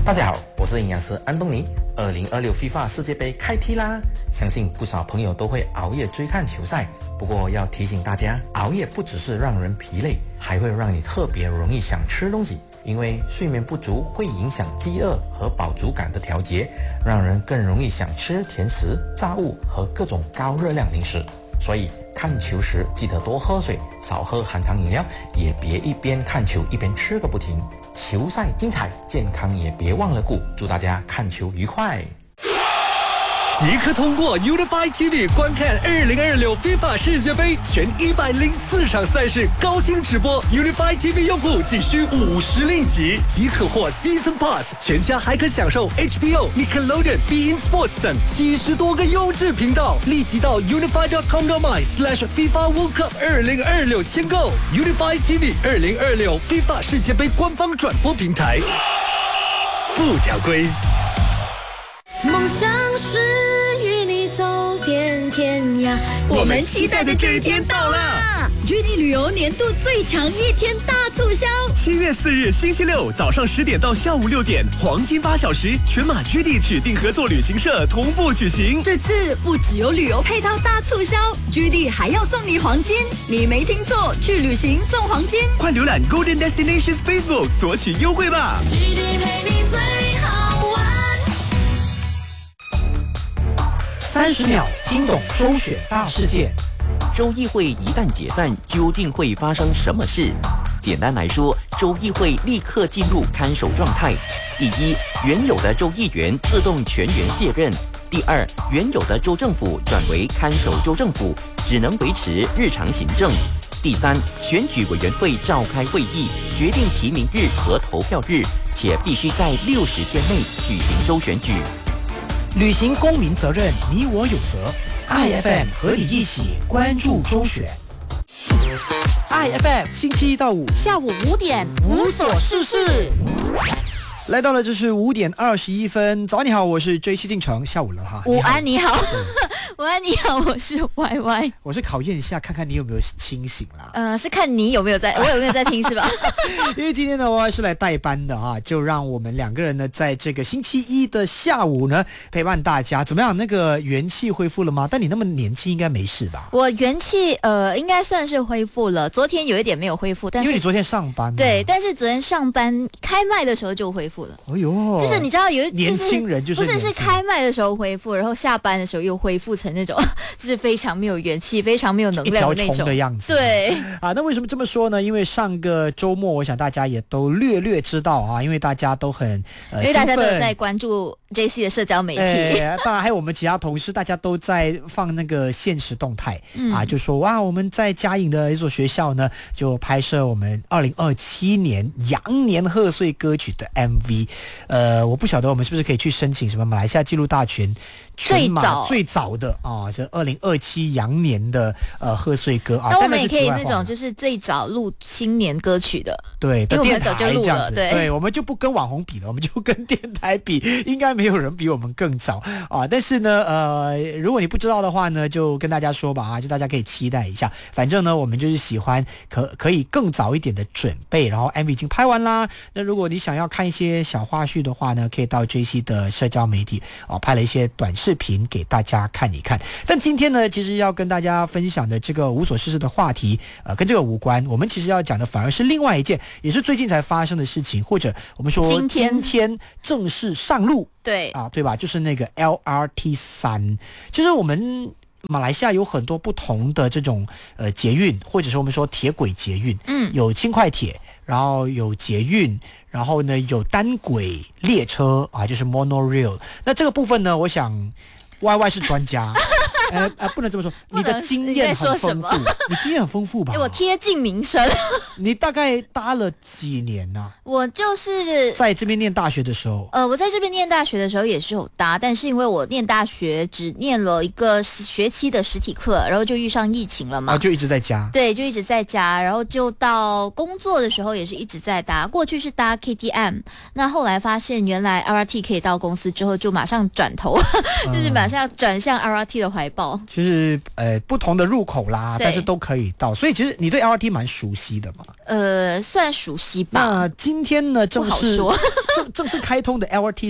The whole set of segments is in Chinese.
大家好，我是营养师安东尼。2026 FIFA 世界杯开踢啦！相信不少朋友都会熬夜追看球赛，不过要提醒大家，熬夜不只是让人疲累，还会让你特别容易想吃东西，因为睡眠不足会影响饥饿和饱足感的调节，让人更容易想吃甜食、炸物和各种高热量零食。所以看球时记得多喝水，少喝含糖饮料，也别一边看球一边吃个不停。球赛精彩，健康也别忘了顾。祝大家看球愉快！ 即刻通过 Unify TV 观看2026 FIFA 世界杯全104场赛事高清直播。Unify TV 用户仅需50令吉，即可获 Season Pass， 全家还可享受 HBO、Nickelodeon、Bein Sports 等70多个优质频道。立即到 unify.com.my/FIFA World Cup 2026签购 Unify TV 2026 FIFA 世界杯官方转播平台。附条规。 梦想是与你走遍天涯， 我们期待的这一天到了。 GD 旅游年度最长1天大促销 ，7月4日星期六早上10点到下午6点，黄金8小时，全马 GD 指定合作旅行社同步举行。 这次不只有旅游配套大促销，GD 还要送你黄金。你没听错，去旅行送黄金。 快浏览 Golden Destinations Facebook 索取优惠吧。 GD 陪你最好玩。 30秒听懂周选大事件。 州议会一旦解散，究竟会发生什么事？简单来说，州议会立刻进入看守状态。第一，原有的州议员自动全员卸任；第二，原有的州政府转为看守州政府，只能维持日常行政；第三，选举委员会召开会议，决定提名日和投票日，且必须在60天内举行州选举。 履行公民责任，你我有责。IFM 和你一起关注周选。IFM 星期1到5 下午5点无所事事。来到了，这是5点21分。早，你好，我是追西进城，下午了哈。 午安，你好。午安，你好，我是 YY。 我是考验一下，看看你有没有清醒啦。 是看你有没有在，我有没有在听是吧？ 因为今天呢，YY是来代班的啊，就让我们2个人呢，在这个星期1的下午呢，陪伴大家。怎么样？那个元气恢复了吗？但你那么年轻，应该没事吧？ 我元气应该算是恢复了，昨天有一点没有恢复，但是因为你昨天上班。 对，但是昨天上班开麦的时候就恢复了。 哎呦， 就是你知道年轻人就是不是开麦的时候恢复，然后下班的时候又恢复成那种就是非常没有元气、非常没有能量的那种一条虫的样子。 对啊，那为什么这么说呢？因为上个周末，我想大家也都略知道啊，因为大家都很因为大家都有在关注 JC 的社交媒体， 当然还有我们其他同事，大家都在放那个现实动态啊，就说哇，我们在嘉义的一所学校呢，就拍摄我们2027年羊年贺岁歌曲的 MV。我不晓得我们是不是可以去申请什么马来西亚纪录大全马最早的啊，这2027羊年的贺岁歌啊。 那我们也可以那种就是最早录新年歌曲的， 对，的电台这样子。 对， 我们就不跟网红比了，我们就跟电台比，应该没有人比我们更早啊。但是呢，如果你不知道的话呢，就跟大家说吧啊，就大家可以期待一下。反正呢，我们就是喜欢可以更早一点的准备，然后 MV 已经拍完啦。那如果你想要看一些小花絮的话呢，可以到 JC 的社交媒体拍了一些短视频给大家看一看。但今天呢，其实要跟大家分享的这个无所事事的话题，跟这个无关。我们其实要讲的反而是另外一件，也是最近才发生的事情，或者我们说今天正式上路。 对啊，对吧？就是那个 LRT3。其实我们马来西亚有很多不同的这种捷运，或者是我们说铁轨捷运，有轻快铁，然后有捷运，然后呢有单轨列车啊，就是 monorail。那这个部分呢，我想 YY 是专家。不能这么说，你的经验很丰富，你经验很丰富吧？ 我贴近民生。 你大概搭了几年呢？ 我就是在这边念大学的时候， 我在这边念大学的时候也是有搭，但是因为我念大学只念了一个学期的实体课，然后就遇上疫情了嘛， 就一直在家。 对，就一直在家，然后就到工作的时候也是一直在搭。过去是搭 KTM， 那后来发现原来 LRT 可以到公司之后，就马上转头，就是马上转向 LRT 的怀抱。 就是不同的入口啦，但是都可以到，所以其实你对 LRT 蛮熟悉的嘛。 算熟悉吧。 那今天呢，正式正式开通的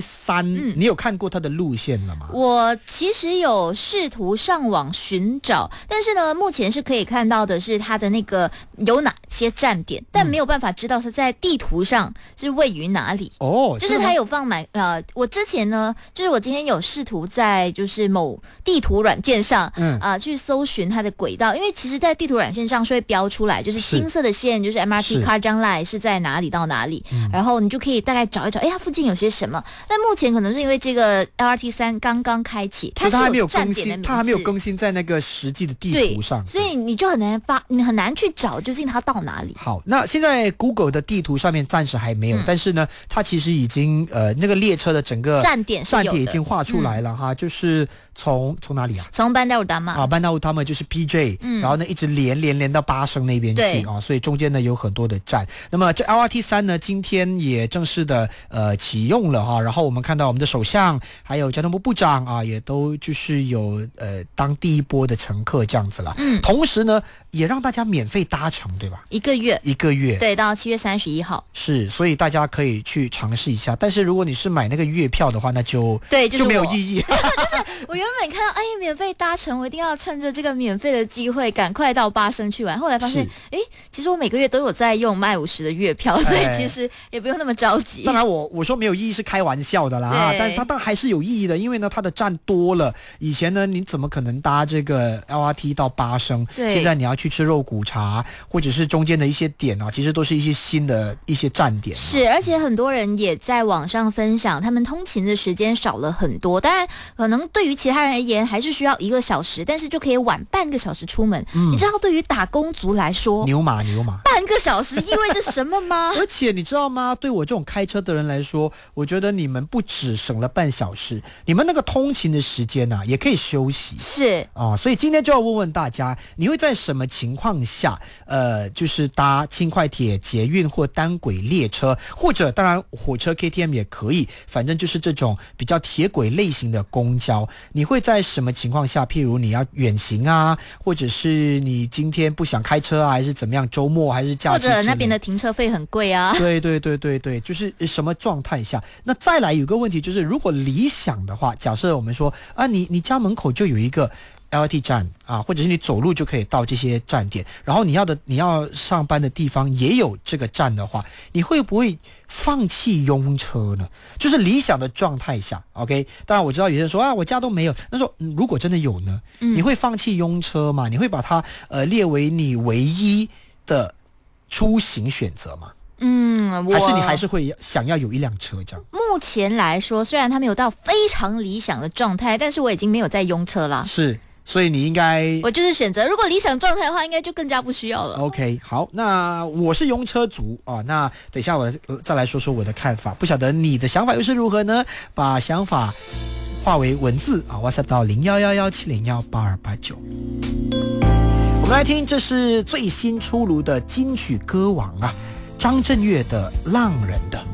LRT3，你有看过它的路线了吗？ 我其实有试图上网寻找，但是呢，目前是可以看到的是它的那个有哪些站点，但没有办法知道是在地图上是位于哪里。 哦， 就是它有放我之前呢，就是我今天有试图在就是某地图软件上，去搜寻它的轨道，因为其实在地图软件上是会标出来，就是青色的线，就是 MRT Karjang Line 是在哪里到哪里，然后你就可以大概找一找，它附近有些什么。但目前可能是因为这个 LRT3 刚刚开启，它还没有站点的名字， 它还没有更新在那个实际的地图上， 所以你就你很难去找究竟它到哪里。 好，那现在 Google 的地图上面暂时还没有，但是呢，它其实已经那个列车的整个站点已经画出来了哈，就是从哪里啊？ 从Bandar Utama Bandar Utama 就是 PJ，然后呢一直连到巴生那边去啊，所以中间呢有很多的站。那么这 LRT3 呢，今天也正式的启用了哈，然后我们看到我们的首相还有交通部部长啊，也都就是有当第一波的乘客这样子了。同时呢，也让大家免费搭乘，对吧？1个月， 对，到7月31号。 是，所以大家可以去尝试一下。但是如果你是买那个月票的话，那就没有意义。 就是我原本看到免费搭乘，我一定要趁着这个免费的机会赶快到巴生去玩。后来发现，其实我每个月都有在用卖50的月票，所以其实也不用那么着急。 当然我说没有意义是开玩笑的啦，但它当然还是有意义的，因为呢它的站多了。以前呢你怎么可能搭这个 LRT 到巴生？现在你要去吃肉骨茶，或者是中间的一些点啊，其实都是一些新的一些站点。 是，而且很多人也在网上分享，他们通勤的时间少了很多。当然，可能对于其他人而言还是需要1个小时，但是就可以晚半个小时出门。你知道对于打工族来说， 牛马半个小时意味着什么吗？ 而且你知道吗？对我这种开车的人来说，我觉得你们不只省了半小时，你们那个通勤的时间啊，也可以休息。 是啊，所以今天就要问问大家，你会在什么情况下，就是搭轻快铁、捷运或单轨列车，或者当然火车 KTM 也可以，反正就是这种比较铁轨类型的公交，你会在什么情况下？譬如你要远行啊，或者是你今天不想开车啊，还是怎么样？周末还是假期？ 或者那边的停车费很贵啊？ 对，就是什么状态下？那再来有个问题就是，如果理想的话，假设我们说啊，你家门口就有一个 LRT 站啊，或者是你走路就可以到这些站点，然后你要上班的地方也有这个站的话，你会不会放弃拥车呢？就是理想的状态下 ，OK。当然我知道有些人说啊，我家都没有，那说如果真的有呢，你会放弃拥车吗？你会把它列为你唯一的出行选择吗？还是你还是会想要有一辆车这样？ 目前来说，虽然它没有到非常理想的状态，但是我已经没有在拥车了。 是，所以你应该， 我就是选择，如果理想状态的话，应该就更加不需要了。 OK， 好，那我是拥车族啊，那等一下我再来说说我的看法，不晓得你的想法又是如何呢？把想法化为文字啊 ，WhatsApp 到0111701829。我们来听，这是最新出炉的金曲歌王啊，张震岳的《浪人的》。